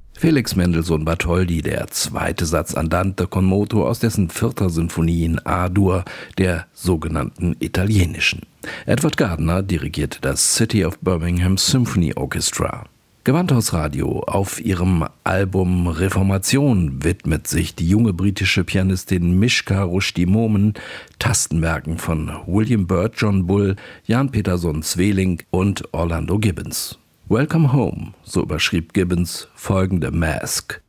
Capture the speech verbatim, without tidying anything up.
Felix Mendelssohn Bartholdy, der zweite Satz Andante con moto aus dessen vierter Sinfonie in A-Dur, der sogenannten italienischen. Edward Gardner dirigierte das City of Birmingham Symphony Orchestra. Gewandhaus Radio. Auf ihrem Album Reformation widmet sich die junge britische Pianistin Mishka Rushdie Momen Tastenwerken von William Byrd, John Bull, Jan Peterson Sweelinck und Orlando Gibbons. Welcome Home, so überschrieb Gibbons folgende Masque.